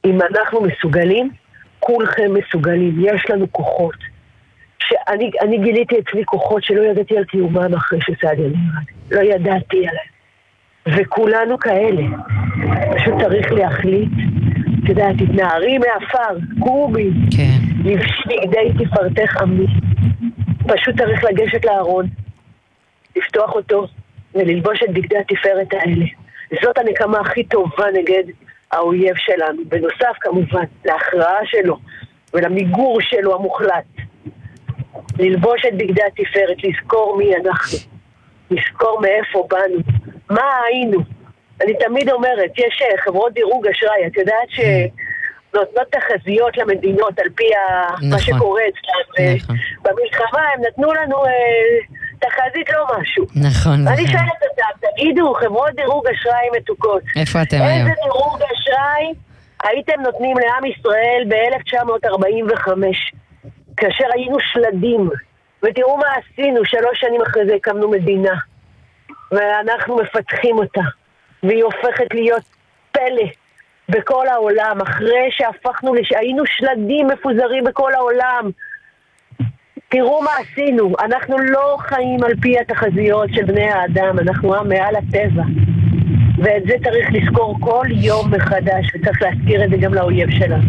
אם אנחנו מסוגלים, כולכם מסוגלים, יש לנו כוחות. אני גיליתי אצלי כוחות שלא ידעתי על קיומם אחרי שסעדיה נהרג. לא ידעתי עליהם. וכולנו כאלה. פשוט צריך להחליט, אתה יודע, תתנערי מאפר, קומי, לבשי בגדי תפארתך עמי. פשוט צריך לגשת לארון, לפתוח אותו וללבוש את בגדי התפארת האלה. זאת הנקמה הכי טובה נגד האויב שלנו. בנוסף כמובן להכרעה שלו ולמיגור שלו המוחלט. ללבוש את בגדי התפארת, לזכור מי אנחנו, לזכור מאיפה באנו, מה היינו. אני תמיד אומרת, יש חברות דירוג אשראי, את יודעת שנותנות תחזיות למדינות על פי מה שקורה אצלם. במלחמה הם נתנו לנו תחזית לא משהו. נכון. אני שואלת אותם, תגידו, חברות דירוג אשראי מתוקות. איפה אתם היום? איזה דירוג אשראי הייתם נותנים לעם ישראל ב-1945, כאשר היינו שלדים, ותראו מה עשינו, 3 שנים אחרי זה הקמנו מדינה, ואנחנו מפתחים אותה, והיא הופכת להיות פלא בכל העולם, אחרי שהפכנו, היינו שלדים מפוזרים בכל העולם. תראו מה עשינו, אנחנו לא חיים על פי התחזיות של בני האדם, אנחנו עם מעל הטבע, ואת זה צריך לזכור כל יום מחדש, וצריך להזכיר את זה גם לאויב שלנו.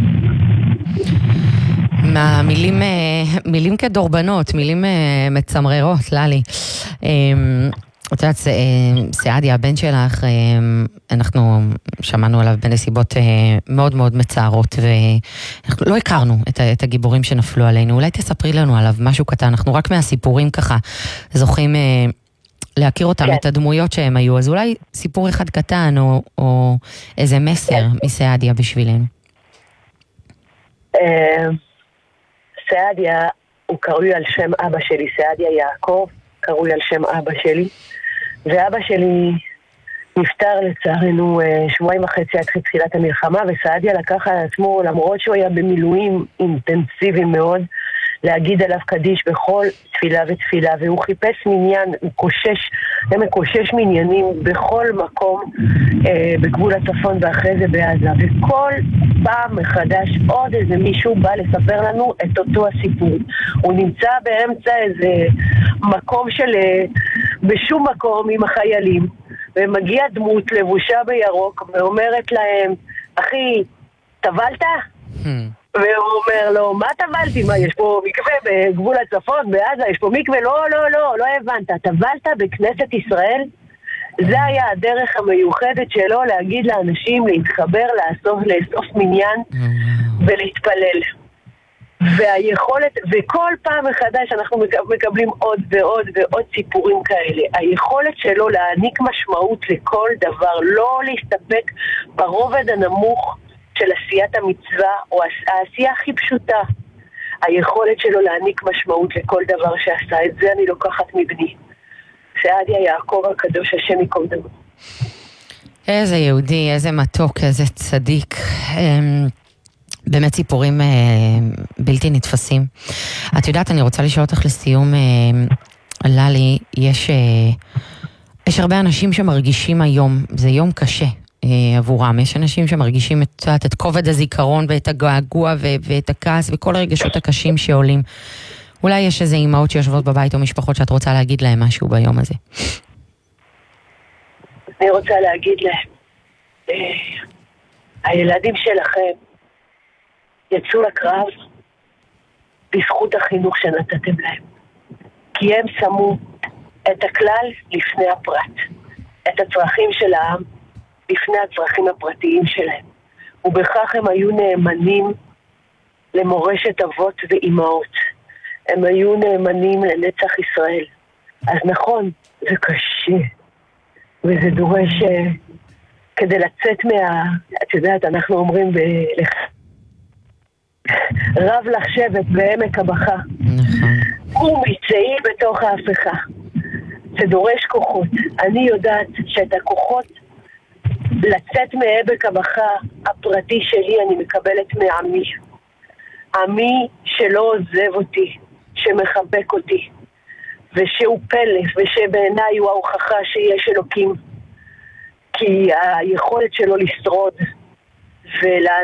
מילים כדורבנות, מילים מצמררות, ללי. את יודעת, סעדיה, הבן שלך, אנחנו שמענו עליו בנסיבות מאוד מאוד מצערות, ואנחנו לא הכרנו את הגיבורים שנפלו עלינו. אולי תספרי לנו עליו משהו קטן, אנחנו רק מהסיפורים ככה זוכים להכיר אותם, את הדמויות שהם היו, אז אולי סיפור אחד קטן, או איזה מסר מסעדיה בשבילנו. סעדיה הוא קרוי על שם אבא שלי, סעדיה יעקב, קרוי על שם אבא שלי, ואבא שלי נפטר לצערנו 2.5 שבועות אחרי תחילת המלחמה, וסעדיה לקח על עצמו, למרות שהוא היה במילואים אינטנסיביים מאוד, להגיד עליו קדיש בכל תפילה ותפילה, והוא חיפש מניין, הוא מקושש מניינים בכל מקום בגבול הצפון ואחרי זה בעזה, וכל פעם מחדש עוד איזה מישהו בא לספר לנו את אותו הסיפור. הוא נמצא באמצע איזה מקום בשום מקום עם החיילים, ומגיע דמות לבושה בירוק ואומרת להם, אחי, טבלת? והוא אומר לו, מה טבלתי? מה, יש פה מקווה בגבול הצפון, בעזה, יש פה מקווה? לא הבנת. טבלת בכנסת ישראל? זה היה הדרך המיוחדת שלו להגיד לאנשים להתחבר, לאסוף מניין ולהתפלל. והיכולת, וכל פעם מחדש אנחנו מקבלים עוד ועוד ועוד סיפורים כאלה. היכולת שלו להעניק משמעות לכל דבר, לא להסתפק ברובד הנמוך של עשיית המצווה, או העשייה הכי פשוטה. היכולת שלו להעניק משמעות לכל דבר שעשה. את זה אני לוקחת מבני. סעדיה יעקב הקדוש, השם ייקום דמו. איזה יהודי, איזה מתוק, איזה צדיק. באמת סיפורים בלתי נתפסים. את יודעת, אני רוצה לשאול אותך לסיום, ללי, יש הרבה אנשים שמרגישים היום, זה יום קשה עבורם, יש אנשים שמרגישים את כובד הזיכרון ואת הגעגוע ואת הכעס וכל הרגשות הקשים שעולים. אולי יש איזה אימהות שיושבות בבית או משפחות שאת רוצה להגיד להם משהו ביום הזה. אני רוצה להגיד להם, הילדים שלכם יצאו לקרב בזכות החינוך שנתתם להם. כי הם שמו את הכלל לפני הפרט, את הצרכים של העם לפני הצרכים הפרטיים שלהם. ובכך הם היו נאמנים למורשת אבות ואימהות. הם היו נאמנים לנצח ישראל. אז נכון, זה קשה. וזה דורש, כדי לצאת את יודעת, אנחנו אומרים רב לך שבט בעמק הבכה. הוא מצאי בתוך ההפכה. זה דורש כוחות. אני יודעת שאת הכוחות לצאת מעמק הבכה הפרטי שלי אני מקבלת מעמי. עמי שלא עוזב אותי, שמחבק אותי, ושהוא פלא, ושבעיניי הוא ההוכחה שיש אלוקים. כי היכולת שלו לשרוד